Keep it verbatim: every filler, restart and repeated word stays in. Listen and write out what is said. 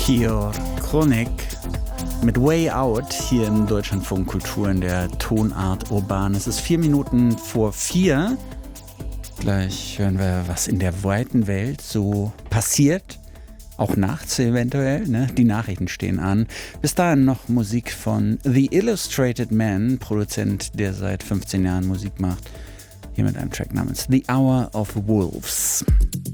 Piotr Chronik mit Way Out hier im Deutschlandfunk Kultur in der Tonart Urban. Es ist vier Minuten vor vier. Gleich hören wir, was in der weiten Welt so passiert. Auch nachts eventuell, ne? Die Nachrichten stehen an. Bis dahin noch Musik von The Illustrated Man, Produzent, der seit fünfzehn Jahren Musik macht. Hier mit einem Track namens The Hour of Wolves.